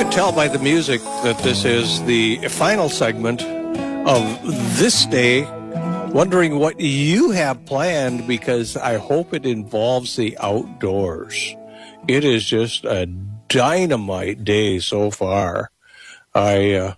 can tell by the music that this is the final segment of this day. Wondering what you have planned, because I hope it involves the outdoors. It is just a dynamite day so far. I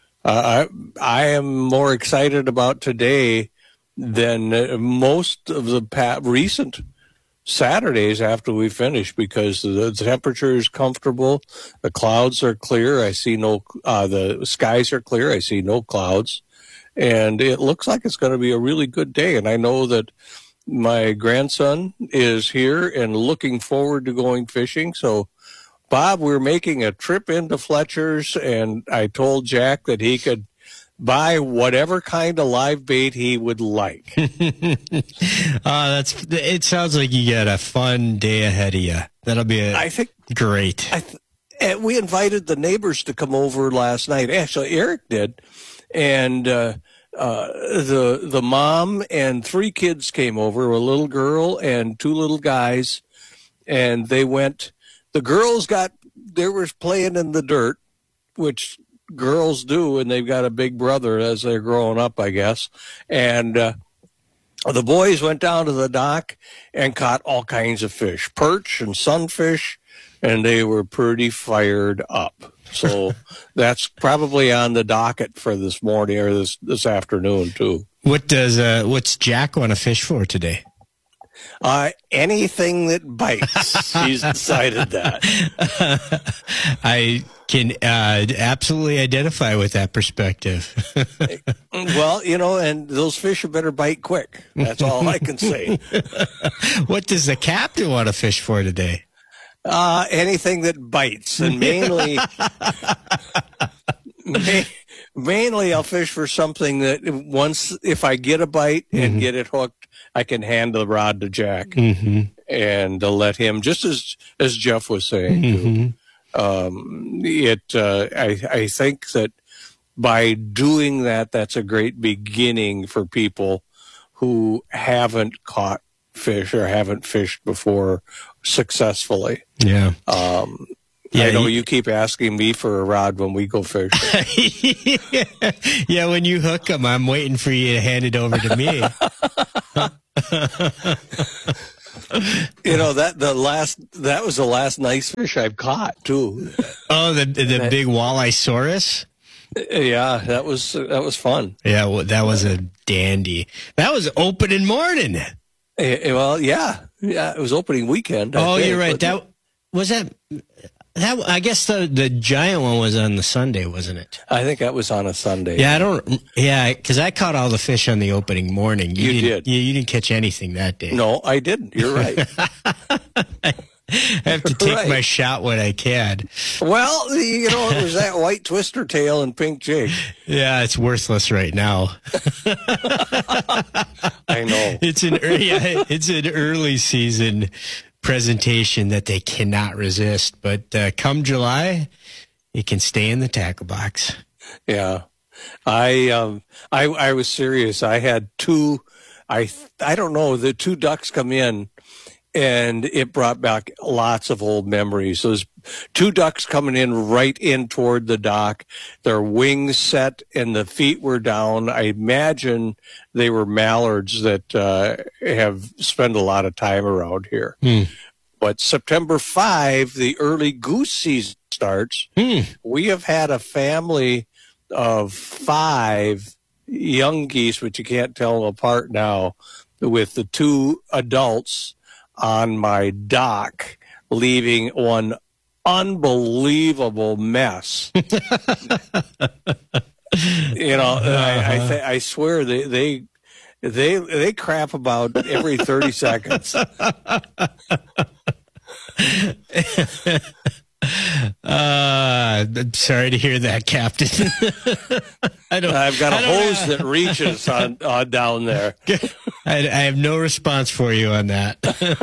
am more excited about today than most of the recent Saturdays after we finish, because the temperature is comfortable, the clouds are clear. I see the skies are clear. I see no clouds, and it looks like it's going to be a really good day. And I know that my grandson is here and looking forward to going fishing. So, Bob, we're making a trip into Fletcher's, and I told Jack that he could buy whatever kind of live bait he would like. It sounds like you got a fun day ahead of you. That'll be great. And we invited the neighbors to come over last night. Actually, Eric did. And the mom and 3 kids came over, a little girl and 2 little guys. And they went, the girls they were playing in the dirt, which girls do, and they've got a big brother as they're growing up, I guess. And the boys went down to the dock and caught all kinds of fish, perch and sunfish, and they were pretty fired up. So that's probably on the docket for this morning or this afternoon too. What's Jack want to fish for today? Anything that bites. He's decided that. I can absolutely identify with that perspective. Well, and those fish better bite quick. That's all I can say. What does the captain want to fish for today? Anything that bites, and mainly I'll fish for something that if I get a bite and get it hooked, I can hand the rod to Jack and let him, just as Jeff was saying. I think that by doing that, that's a great beginning for people who haven't caught fish or haven't fished before successfully. Yeah. I know you keep asking me for a rod when we go fishing. Yeah, when you hook them, I'm waiting for you to hand it over to me. That was the last nice fish I've caught too. Oh, the big walleye saurus. Yeah, that was fun. Yeah, well, that was a dandy. That was opening morning. Well, yeah, it was opening weekend. You're right. I guess the giant one was on the Sunday, wasn't it? I think that was on a Sunday. Yeah, because I caught all the fish on the opening morning. You did. You didn't catch anything that day. No, I didn't. You're right. I have to take my shot when I can. Well, it was that white twister tail and pink jig. Yeah, it's worthless right now. I know. It's an early season presentation that they cannot resist, but come July, it can stay in the tackle box. Yeah, I was serious. I had 2. I don't know. The 2 ducks come in, and it brought back lots of old memories. Those 2 ducks coming in right in toward the dock, their wings set and the feet were down. I imagine they were mallards that have spent a lot of time around here. But September 5, the early goose season starts. We have had a family of 5 young geese, which you can't tell them apart now, with the 2 adults on my dock, leaving one unbelievable mess. I swear they crap about every 30 seconds. I'm sorry to hear that, Captain. I've got a hose that reaches on down there. I have no response for you on that.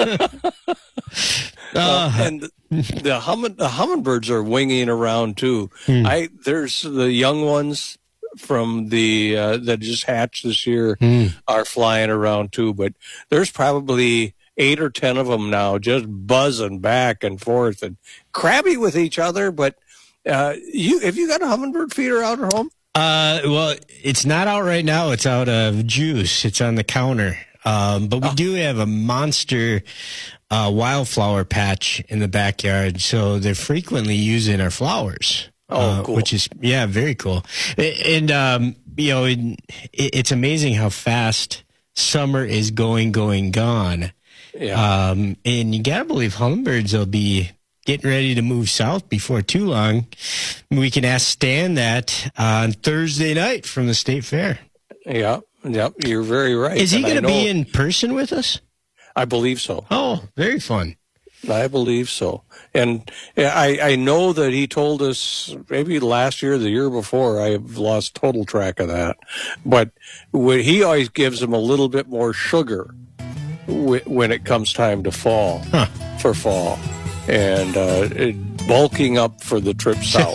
And the hummingbirds are winging around too. There's the young ones from the that just hatched this year are flying around too, but there's probably 8 or 10 of them now just buzzing back and forth and crabby with each other, but Have you got a hummingbird feeder out at home? Well, it's not out right now. It's out of juice. It's on the counter. But we do have a monster wildflower patch in the backyard, so they're frequently using our flowers. Oh, cool. Which is, very cool. And, it's amazing how fast summer is gone. Yeah. And you got to believe hummingbirds will be getting ready to move south before too long. We can ask Stan that on Thursday night from the State Fair. Yeah. Yep. You're very right. Is he going to be in person with us? I believe so. Oh, very fun. I believe so. And I know that he told us maybe last year, the year before. I have lost total track of that. But he always gives them a little bit more sugar when it comes time to fall, for fall. And bulking up for the trip south.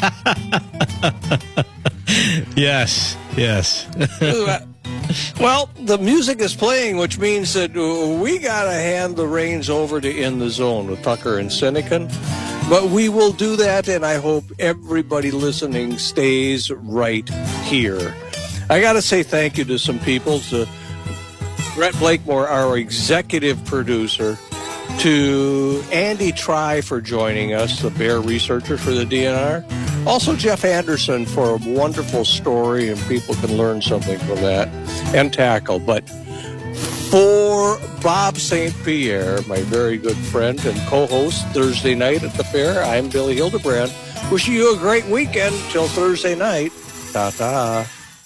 Yes. Well, the music is playing, which means that we got to hand the reins over to In the Zone with Tucker and Sinekin. But we will do that, and I hope everybody listening stays right here. I got to say thank you to some people, to Brett Blakemore, our executive producer, to Andy Try for joining us, the bear researcher for the DNR. Also, Jeff Anderson for a wonderful story, and people can learn something from that and tackle. But for Bob St. Pierre, my very good friend and co-host Thursday night at the fair, I'm Billy Hildebrand. Wishing you a great weekend till Thursday night. Ta-ta.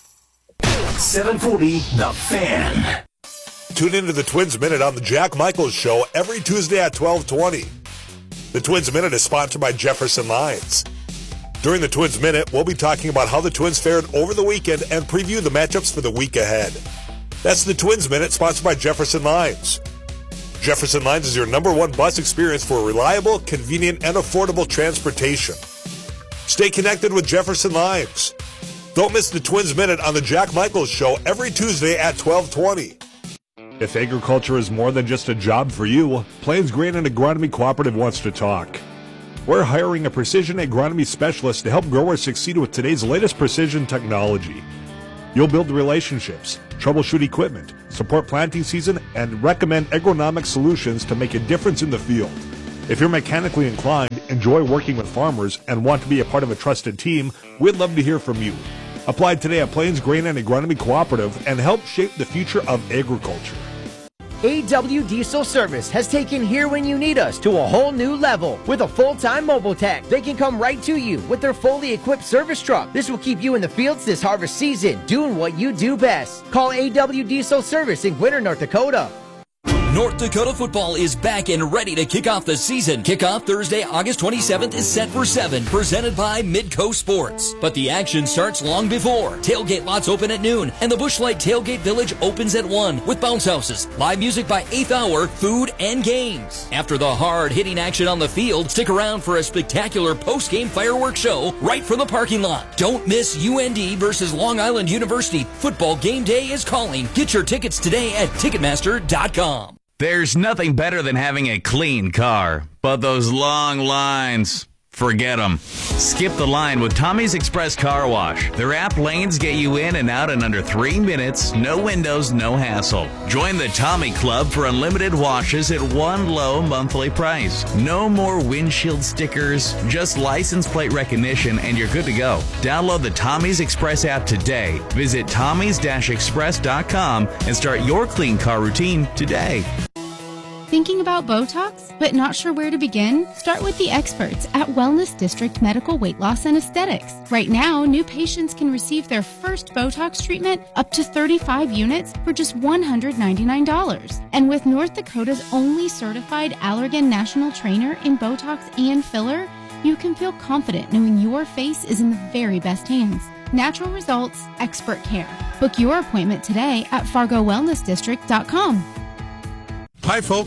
740 The Fan. Tune into the Twins Minute on the Jack Michaels Show every Tuesday at 12:20. The Twins Minute is sponsored by Jefferson Lines. During the Twins Minute, we'll be talking about how the Twins fared over the weekend and preview the matchups for the week ahead. That's the Twins Minute, sponsored by Jefferson Lines. Jefferson Lines is your #1 bus experience for reliable, convenient, and affordable transportation. Stay connected with Jefferson Lines. Don't miss the Twins Minute on the Jack Michaels Show every Tuesday at 12:20. If agriculture is more than just a job for you, Plains Grain and Agronomy Cooperative wants to talk. We're hiring a precision agronomy specialist to help growers succeed with today's latest precision technology. You'll build relationships, troubleshoot equipment, support planting season, and recommend agronomic solutions to make a difference in the field. If you're mechanically inclined, enjoy working with farmers, and want to be a part of a trusted team, we'd love to hear from you. Apply today at Plains Grain and Agronomy Cooperative and help shape the future of agriculture. AW Diesel Service has taken Here When You Need Us to a whole new level. With a full-time mobile tech, they can come right to you with their fully equipped service truck. This will keep you in the fields this harvest season, doing what you do best. Call AW Diesel Service in Gwinner, North Dakota. North Dakota football is back and ready to kick off the season. Kickoff Thursday, August 27th is set for 7, presented by Midco Sports. But the action starts long before. Tailgate lots open at noon, and the Busch Light Tailgate Village opens at 1 with bounce houses, live music by 8th hour, food, and games. After the hard-hitting action on the field, stick around for a spectacular post-game fireworks show right from the parking lot. Don't miss UND versus Long Island University. Football game day is calling. Get your tickets today at Ticketmaster.com. There's nothing better than having a clean car, but those long lines, forget them. Skip the line with Tommy's Express Car Wash. Their app lanes get you in and out in under 3 minutes, no windows, no hassle. Join the Tommy Club for unlimited washes at one low monthly price. No more windshield stickers, just license plate recognition, and you're good to go. Download the Tommy's Express app today. Visit tommys-express.com and start your clean car routine today. Thinking about Botox, but not sure where to begin? Start with the experts at Wellness District Medical Weight Loss and Aesthetics. Right now, new patients can receive their first Botox treatment up to 35 units for just $199. And with North Dakota's only certified Allergan national trainer in Botox and filler, you can feel confident knowing your face is in the very best hands. Natural results, expert care. Book your appointment today at FargoWellnessDistrict.com. Hi folks,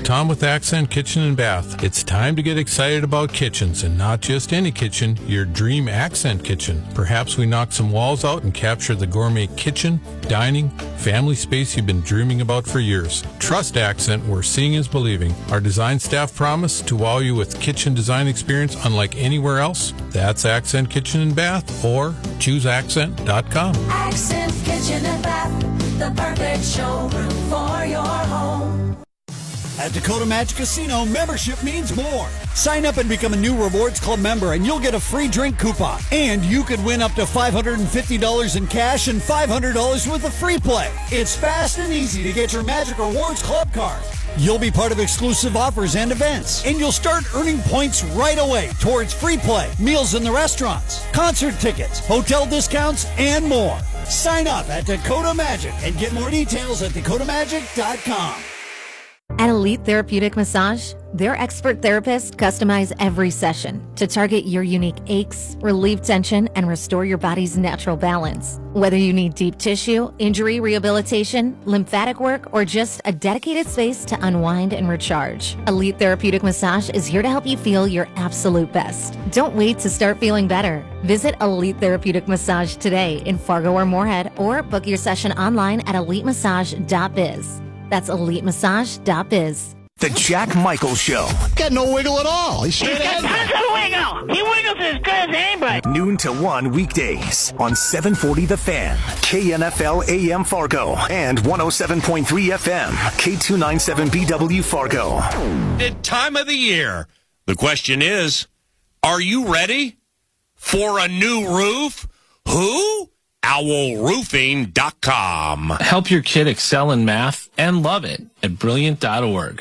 Tom with Accent Kitchen and Bath. It's time to get excited about kitchens, and not just any kitchen, your dream Accent kitchen. Perhaps we knock some walls out and capture the gourmet kitchen, dining, family space you've been dreaming about for years. Trust Accent, where seeing is believing. Our design staff promise to wow you with kitchen design experience unlike anywhere else. That's Accent Kitchen and Bath, or chooseaccent.com. Accent Kitchen and Bath, the perfect showroom for your home. At Dakota Magic Casino, membership means more. Sign up and become a new Rewards Club member, and you'll get a free drink coupon. And you could win up to $550 in cash and $500 worth of free play. It's fast and easy to get your Magic Rewards Club card. You'll be part of exclusive offers and events, and you'll start earning points right away towards free play, meals in the restaurants, concert tickets, hotel discounts, and more. Sign up at Dakota Magic and get more details at dakotamagic.com. At Elite Therapeutic Massage, their expert therapists customize every session to target your unique aches, relieve tension, and restore your body's natural balance. Whether you need deep tissue, injury rehabilitation, lymphatic work, or just a dedicated space to unwind and recharge, Elite Therapeutic Massage is here to help you feel your absolute best. Don't wait to start feeling better. Visit Elite Therapeutic Massage today in Fargo or Moorhead, or book your session online at elitemassage.biz. That's elitemassage.biz. The Jack Michaels Show. Got no wiggle at all. He's straight ahead. Tons of wiggle. He wiggles as good as anybody. Noon to 1 weekdays on 740 The Fan, KNFL AM Fargo, and 107.3 FM, K297BW Fargo. The time of the year. The question is, are you ready for a new roof? Who? OwlRoofing.com. Help your kid excel in math and love it at brilliant.org.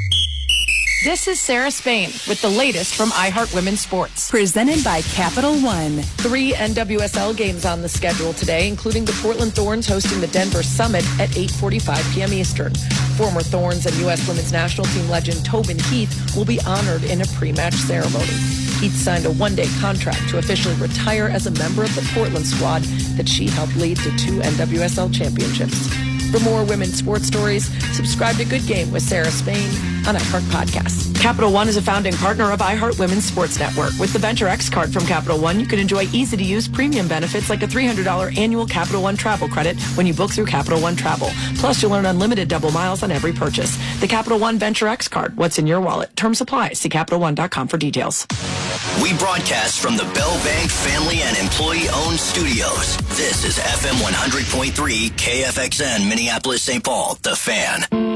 This is Sarah Spain with the latest from iHeart Women's Sports. Presented by Capital One. 3 NWSL games on the schedule today, including the Portland Thorns hosting the Denver Summit at 8:45 p.m. Eastern. Former Thorns and U.S. Women's National Team legend Tobin Heath will be honored in a pre-match ceremony. Heath signed a one-day contract to officially retire as a member of the Portland squad that she helped lead to 2 NWSL championships. For more women's sports stories, subscribe to Good Game with Sarah Spain on iHeart Podcasts. Capital One is a founding partner of iHeart Women's Sports Network. With the Venture X card from Capital One, you can enjoy easy-to-use premium benefits like a $300 annual Capital One travel credit when you book through Capital One Travel. Plus, you'll earn unlimited double miles on every purchase. The Capital One Venture X card. What's in your wallet? Terms apply. See CapitalOne.com for details. We broadcast from the Bell Bank family and employee-owned studios. This is FM 100.3 KFXN, Minneapolis, St. Paul, The Fan.